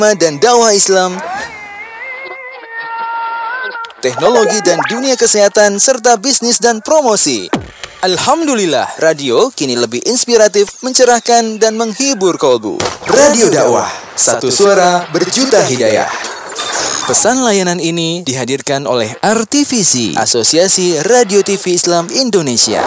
dan dakwah Islam, teknologi dan dunia kesehatan, serta bisnis dan promosi. Alhamdulillah, radio kini lebih inspiratif, mencerahkan, dan menghibur kolbu. Radio dakwah, satu suara berjuta hidayah. Pesan layanan ini dihadirkan oleh RTVC, Asosiasi Radio TV Islam Indonesia.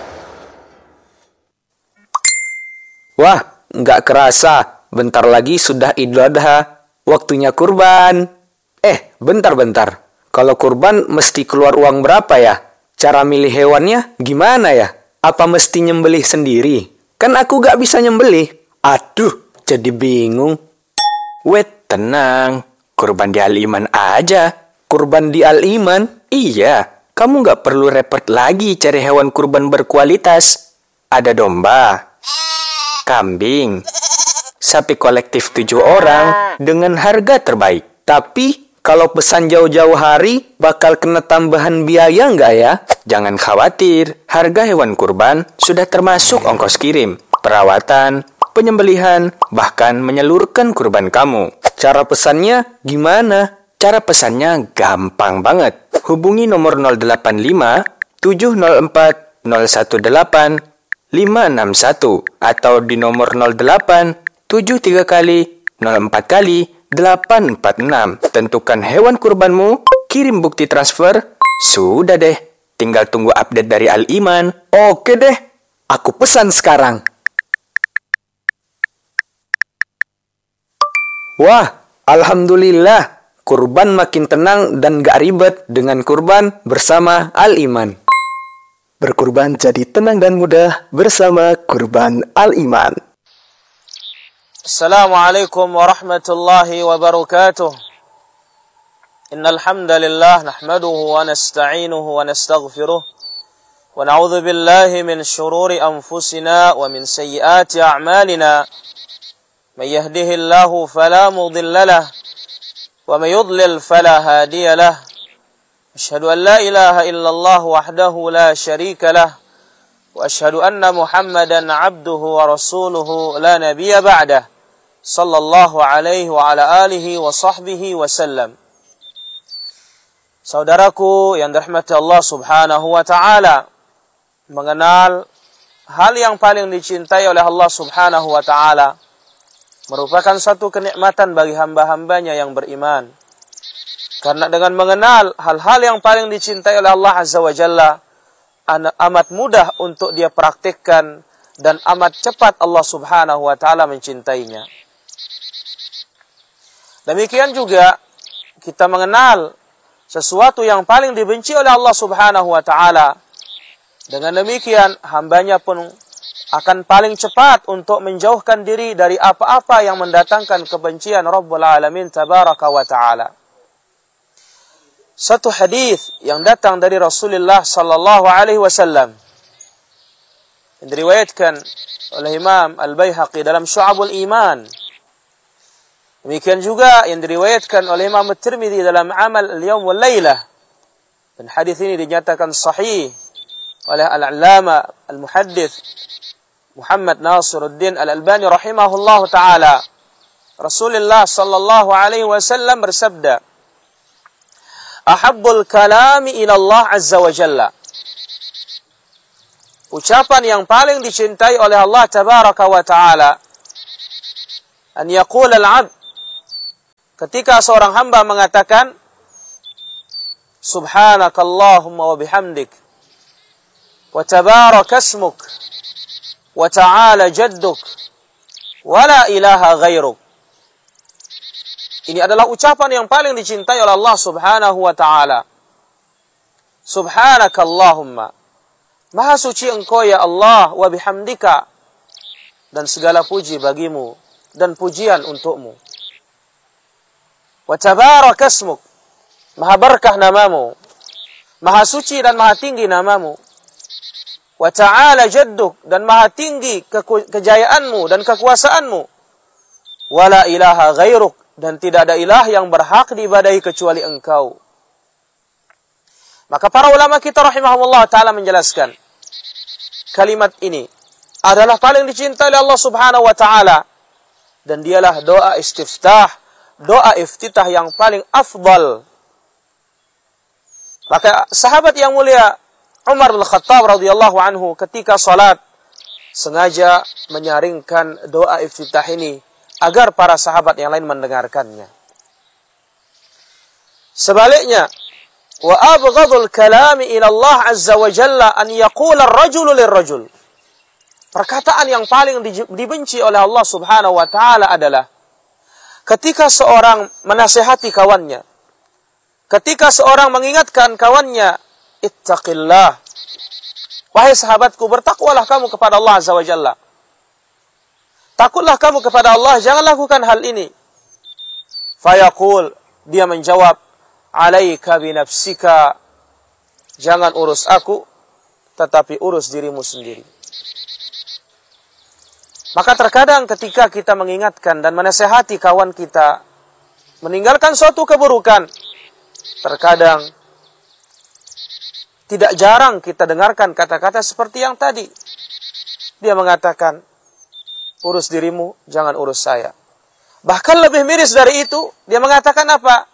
Wah, nggak kerasa, bentar lagi sudah Idul Adha, waktunya kurban. Bentar. Kalau kurban mesti keluar uang berapa ya? Cara milih hewannya gimana ya? Apa mesti nyembelih sendiri? Kan aku gak bisa nyembelih. Aduh, jadi bingung. Tenang. Kurban di Al-Iman aja. Kurban di Al-Iman? Iya, kamu gak perlu repot lagi cari hewan kurban berkualitas. Ada domba, kambing, sapi kolektif 7 orang dengan harga terbaik. Tapi kalau pesan jauh-jauh hari, bakal kena tambahan biaya nggak ya? Jangan khawatir, harga hewan kurban sudah termasuk ongkos kirim, perawatan, penyembelihan, bahkan menyalurkan kurban kamu. Cara pesannya gimana? Cara pesannya gampang banget. Hubungi nomor 085 704 018 561 atau di nomor 08 73 kali 04 kali 846. Tentukan hewan kurbanmu, kirim bukti transfer, sudah deh. Tinggal tunggu update dari Al-Iman. Oke deh, aku pesan sekarang. Wah, Alhamdulillah, kurban makin tenang dan gak ribet dengan kurban bersama Al-Iman. Berkurban jadi tenang dan mudah bersama Kurban Al-Iman. السلام عليكم ورحمة الله وبركاته إن الحمد لله نحمده ونستعينه ونستغفره ونعوذ بالله من شرور أنفسنا ومن سيئات أعمالنا من يهده الله فلا مضل له ومن يضلل فلا هادي له أشهد أن لا إله إلا الله وحده لا شريك له وأشهد أن محمدا عبده ورسوله لا نبي بعده sallallahu alaihi wa ala alihi wa sahbihi wa sallam. Saudaraku yang dirahmati Allah subhanahu wa ta'ala, mengenal hal yang paling dicintai oleh Allah subhanahu wa ta'ala merupakan satu kenikmatan bagi hamba-hambanya yang beriman. Karena dengan mengenal hal-hal yang paling dicintai oleh Allah azza wa jalla, amat mudah untuk dia praktikkan dan amat cepat Allah subhanahu wa ta'ala mencintainya. Demikian juga kita mengenal sesuatu yang paling dibenci oleh Allah subhanahu wa ta'ala. Dengan demikian hambanya pun akan paling cepat untuk menjauhkan diri dari apa-apa yang mendatangkan kebencian Rabbul Alamin tabaraka wa ta'ala. Satu hadis yang datang dari Rasulullah sallallahu alaihi wasallam yang diriwayatkan oleh Imam Al-Baihaqi dalam Syu'abul Iman. Demikian juga yang diriwayatkan oleh Imam At-Tirmidzi dalam Amal Al-Yawm wal Lailah. Dan hadis ini dinyatakan sahih oleh Al-Allama Al-Muhaddits Muhammad Nasiruddin Al-Albani rahimahullahu taala. Rasulullah sallallahu alaihi wasallam bersabda, "Ahabbul kalami ila Allah azza wa jalla." Ucapan yang paling dicintai oleh Allah tabaraka wa taala, an yaqul al-'abd, ketika seorang hamba mengatakan subhanakallahumma wa bihamdik wa tabaraka ismuk wa ta'ala jadduk wa la ilaha ghairuk. Ini adalah ucapan yang paling dicintai oleh Allah subhanahu wa ta'ala. Subhanakallahumma, maha suci engkau ya Allah, wa bihamdika, dan segala puji bagimu dan pujian untukmu. Wa tabaraka ismuk, maha berkah namamu, maha suci dan maha tinggi namamu. Wa ta'ala jadduk, dan maha tinggi kejayaanmu dan kekuasaanmu. Wa la ilaha ghairuk, dan tidak ada ilah yang berhak diibadahi kecuali engkau. Maka para ulama kita rahimahumullah ta'ala menjelaskan, kalimat ini adalah paling dicintai oleh Allah subhanahu wa ta'ala, dan dialah doa istiftah, doa iftitah yang paling afdal. Maka sahabat yang mulia Umar bin Khattab radhiyallahu anhu ketika salat sengaja menyaringkan doa iftitah ini agar para sahabat yang lain mendengarkannya. Sebaliknya, wa abghadul kalami ila Allah azza wa jalla an yaqula ar-rajulu lir-rajul. Perkataan yang paling dibenci oleh Allah Subhanahu wa taala adalah ketika seorang menasihati kawannya, ketika seorang mengingatkan kawannya, ittaqillah. Wahai sahabatku, bertakwalah kamu kepada Allah azza wa jalla. Takutlah kamu kepada Allah, jangan lakukan hal ini. Fayaqul, dia menjawab, alaika binafsika, jangan urus aku, tetapi urus dirimu sendiri. Maka terkadang ketika kita mengingatkan dan menasihati kawan kita meninggalkan suatu keburukan, terkadang tidak jarang kita dengarkan kata-kata seperti yang tadi. Dia mengatakan, urus dirimu, jangan urus saya. Bahkan lebih miris dari itu, dia mengatakan apa?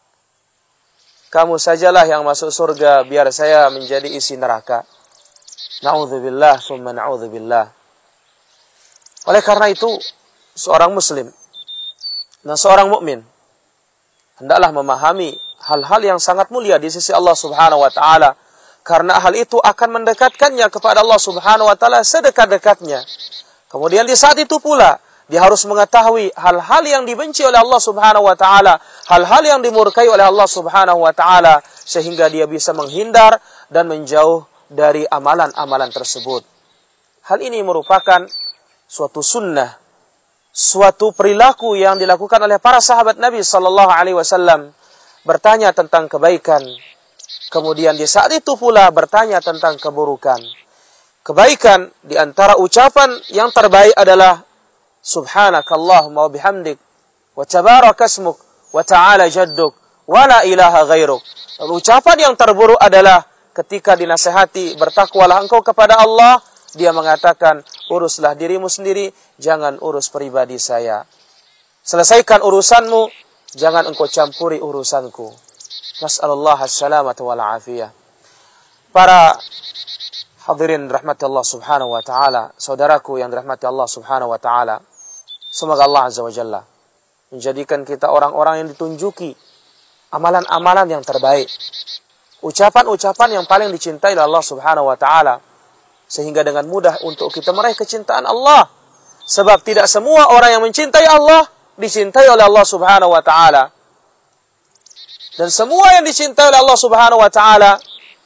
Kamu sajalah yang masuk surga, biar saya menjadi isi neraka. Na'udzubillah, summa na'udzubillah. Oleh karena itu, seorang muslim dan seorang mukmin hendaklah memahami hal-hal yang sangat mulia di sisi Allah Subhanahu wa taala, karena hal itu akan mendekatkannya kepada Allah Subhanahu wa taala sedekat-dekatnya. Kemudian di saat itu pula dia harus mengetahui hal-hal yang dibenci oleh Allah Subhanahu wa taala, hal-hal yang dimurkai oleh Allah Subhanahu wa taala, sehingga dia bisa menghindar dan menjauh dari amalan-amalan tersebut. Hal ini merupakan suatu sunnah, suatu perilaku yang dilakukan oleh para sahabat Nabi sallallahu alaihi wasallam, bertanya tentang kebaikan, kemudian di saat itu pula bertanya tentang keburukan. Kebaikan di antara ucapan yang terbaik adalah subhanakallahumma wa bihamdik wa tabarakasmuk wa ta'ala jadduk wa la ilaha ghairuk. Dan ucapan yang terburuk adalah ketika dinasihati, bertakwalah engkau kepada Allah, dia mengatakan, uruslah dirimu sendiri, jangan urus pribadi saya. Selesaikan urusanmu, jangan engkau campuri urusanku. Nas'alullah as-salamata wal afiyah. Para hadirin rahmati Allah Subhanahu wa taala, saudaraku yang dirahmati Allah Subhanahu wa taala, semoga Allah azza wa jalla menjadikan kita orang-orang yang ditunjuki amalan-amalan yang terbaik, ucapan-ucapan yang paling dicintai oleh Allah Subhanahu wa taala, sehingga dengan mudah untuk kita meraih kecintaan Allah. Sebab tidak semua orang yang mencintai Allah dicintai oleh Allah Subhanahu wa taala. Dan semua yang dicintai oleh Allah Subhanahu wa taala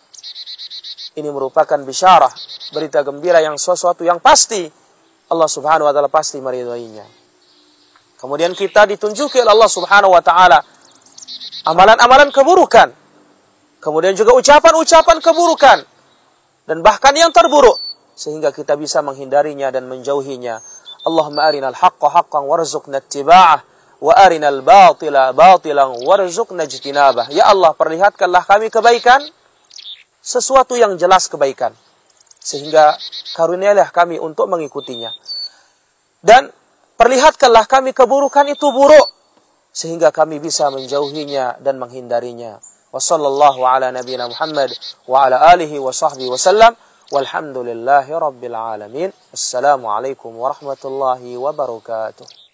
ini merupakan bisyarah, berita gembira yang sesuatu yang pasti Allah Subhanahu wa taala pasti meridhoinya. Kemudian kita ditunjuki oleh Allah Subhanahu wa taala amalan-amalan keburukan, kemudian juga ucapan-ucapan keburukan, dan bahkan yang terburuk, sehingga kita bisa menghindarinya dan menjauhinya. Allahumma arinal haqqa haqqan warzuqna ittiba'ah wa arinal batila batilan warzuqna ijtinabah. Ya Allah, perlihatkanlah kami kebaikan, sesuatu yang jelas kebaikan, sehingga karunialah kami untuk mengikutinya. Dan perlihatkanlah kami keburukan itu buruk, sehingga kami bisa menjauhinya dan menghindarinya. Wa sallallahu ala nabiyyina Muhammad wa ala alihi wa sahbihi wa sallam, walhamdulillahi rabbil alamin. Assalamualaikum warahmatullahi wabarakatuh.